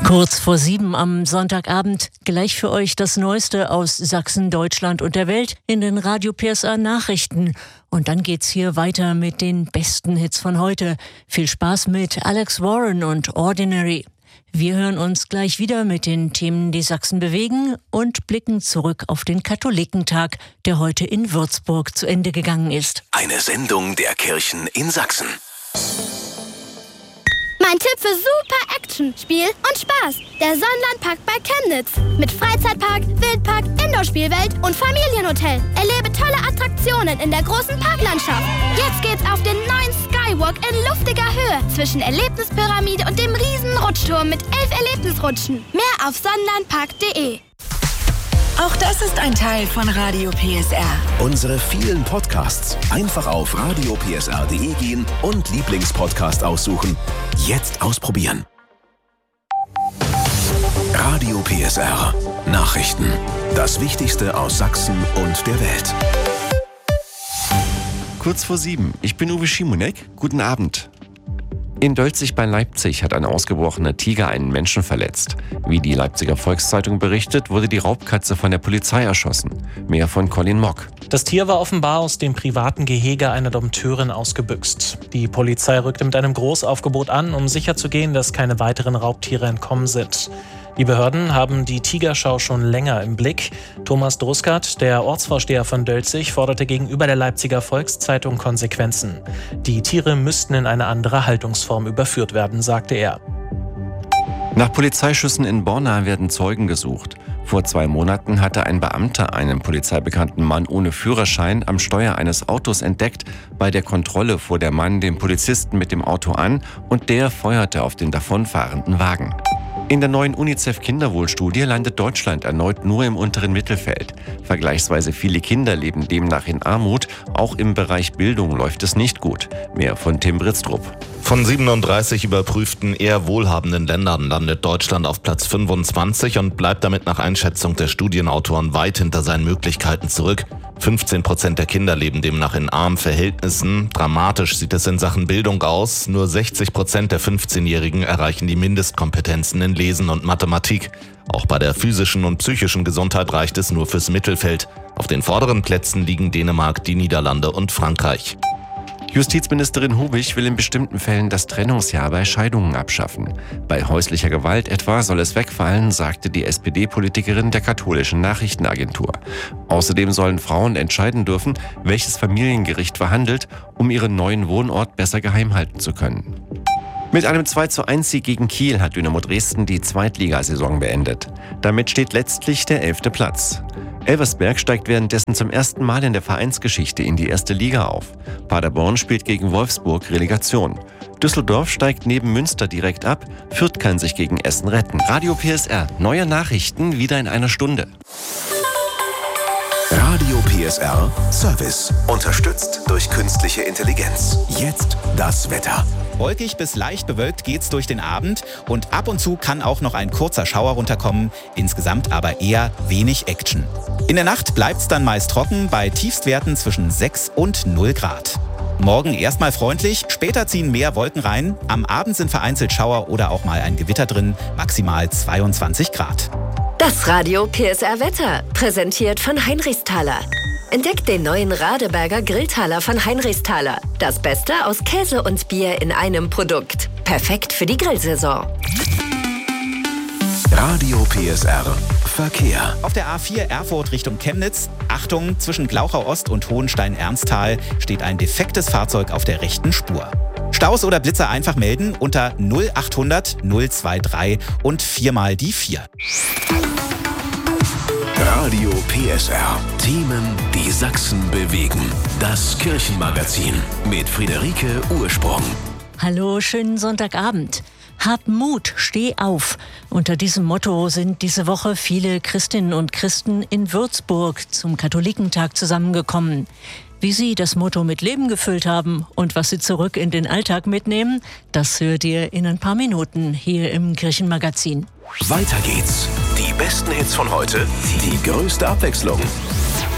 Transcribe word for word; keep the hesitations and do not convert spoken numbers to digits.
Kurz vor sieben am Sonntagabend, gleich für euch das Neueste aus Sachsen, Deutschland und der Welt in den Radio P S R Nachrichten. Und dann geht's hier weiter mit den besten Hits von heute. Viel Spaß mit Alex Warren und Ordinary. Wir hören uns gleich wieder mit den Themen, die Sachsen bewegen, und blicken zurück auf den Katholikentag, der heute in Würzburg zu Ende gegangen ist. Eine Sendung der Kirchen in Sachsen. Mein Tipp für super Action, Spiel und Spaß. Der Sonnenlandpark bei Chemnitz. Mit Freizeitpark, Wildpark, Indoor-Spielwelt und Familienhotel. Erlebe tolle Attraktionen in der großen Parklandschaft. Jetzt geht's auf den neuen Skywalk in luftiger Höhe zwischen Erlebnispyramide und dem riesen Rutschturm mit elf Erlebnisrutschen. Mehr auf sonnenlandpark punkt de. Auch das ist ein Teil von Radio P S R. Unsere vielen Podcasts einfach auf radio p s r punkt de gehen und Lieblingspodcast aussuchen. Jetzt ausprobieren. Radio P S R Nachrichten. Das Wichtigste aus Sachsen und der Welt. Kurz vor sieben. Ich bin Uwe Schimonek. Guten Abend. In Dölzig bei Leipzig hat ein ausgebrochener Tiger einen Menschen verletzt. Wie die Leipziger Volkszeitung berichtet, wurde die Raubkatze von der Polizei erschossen. Mehr von Colin Mock. Das Tier war offenbar aus dem privaten Gehege einer Dompteurin ausgebüxt. Die Polizei rückte mit einem Großaufgebot an, um sicherzugehen, dass keine weiteren Raubtiere entkommen sind. Die Behörden haben die Tigerschau schon länger im Blick. Thomas Druskert, der Ortsvorsteher von Dölzig, forderte gegenüber der Leipziger Volkszeitung Konsequenzen. Die Tiere müssten in eine andere Haltungsform überführt werden, sagte er. Nach Polizeischüssen in Borna werden Zeugen gesucht. Vor zwei Monaten hatte ein Beamter einen polizeibekannten Mann ohne Führerschein am Steuer eines Autos entdeckt. Bei der Kontrolle fuhr der Mann den Polizisten mit dem Auto an und der feuerte auf den davonfahrenden Wagen. In der neuen UNICEF-Kinderwohlstudie landet Deutschland erneut nur im unteren Mittelfeld. Vergleichsweise viele Kinder leben demnach in Armut. Auch im Bereich Bildung läuft es nicht gut. Mehr von Tim Britztrup. Von siebenunddreißig überprüften eher wohlhabenden Ländern landet Deutschland auf Platz fünfundzwanzig und bleibt damit nach Einschätzung der Studienautoren weit hinter seinen Möglichkeiten zurück. fünfzehn Prozent der Kinder leben demnach in armen Verhältnissen. Dramatisch sieht es in Sachen Bildung aus. Nur sechzig Prozent der fünfzehnjährigen erreichen die Mindestkompetenzen in Lesen und Mathematik. Auch bei der physischen und psychischen Gesundheit reicht es nur fürs Mittelfeld. Auf den vorderen Plätzen liegen Dänemark, die Niederlande und Frankreich. Justizministerin Hubich will in bestimmten Fällen das Trennungsjahr bei Scheidungen abschaffen. Bei häuslicher Gewalt etwa soll es wegfallen, sagte die S P D-Politikerin der katholischen Nachrichtenagentur. Außerdem sollen Frauen entscheiden dürfen, welches Familiengericht verhandelt, um ihren neuen Wohnort besser geheim halten zu können. Mit einem zwei zu eins Sieg gegen Kiel hat Dynamo Dresden die Zweitligasaison beendet. Damit steht letztlich der elfte Platz. Elversberg steigt währenddessen zum ersten Mal in der Vereinsgeschichte in die erste Liga auf. Paderborn spielt gegen Wolfsburg Relegation. Düsseldorf steigt neben Münster direkt ab. Fürth kann sich gegen Essen retten. Radio P S R, neue Nachrichten wieder in einer Stunde. Radio P S R Service. Unterstützt durch künstliche Intelligenz. Jetzt das Wetter. Wolkig bis leicht bewölkt geht's durch den Abend und ab und zu kann auch noch ein kurzer Schauer runterkommen, insgesamt aber eher wenig Action. In der Nacht bleibt's dann meist trocken bei Tiefstwerten zwischen sechs und null Grad. Morgen erstmal freundlich, später ziehen mehr Wolken rein, am Abend sind vereinzelt Schauer oder auch mal ein Gewitter drin, maximal zweiundzwanzig Grad. Das Radio P S R Wetter, präsentiert von Heinrichsthaler. Entdeckt den neuen Radeberger Grilltaler von Heinrichsthaler. Das Beste aus Käse und Bier in einem Produkt. Perfekt für die Grillsaison. Radio P S R Verkehr. Auf der A vier Erfurt Richtung Chemnitz, Achtung, zwischen Glauchau Ost und Hohenstein-Ernsthal steht ein defektes Fahrzeug auf der rechten Spur. Staus oder Blitzer einfach melden unter null achthundert null dreiundzwanzig und viermal die vier. Radio P S R. Themen, die Sachsen bewegen. Das Kirchenmagazin mit Friederike Ursprung. Hallo, schönen Sonntagabend. Hab Mut, steh auf. Unter diesem Motto sind diese Woche viele Christinnen und Christen in Würzburg zum Katholikentag zusammengekommen. Wie sie das Motto mit Leben gefüllt haben und was sie zurück in den Alltag mitnehmen, das hört ihr in ein paar Minuten hier im Kirchenmagazin. Weiter geht's. Die besten Hits von heute, die größte Abwechslung.